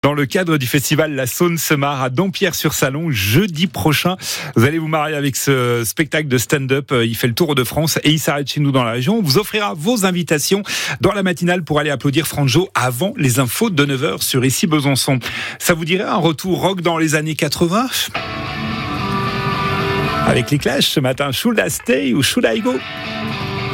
Dans le cadre du festival La Saône-Semard à Dampierre-sur-Salon, jeudi prochain, vous allez vous marier avec ce spectacle de stand-up. Il fait le tour de France et il s'arrête chez nous dans la région. On vous offrira vos invitations dans la matinale pour aller applaudir Franjo avant les infos de 9h sur Ici Besançon. Ça vous dirait un retour rock dans les années 80 ? Avec les Clash ce matin, Should I Stay ou Should I Go ?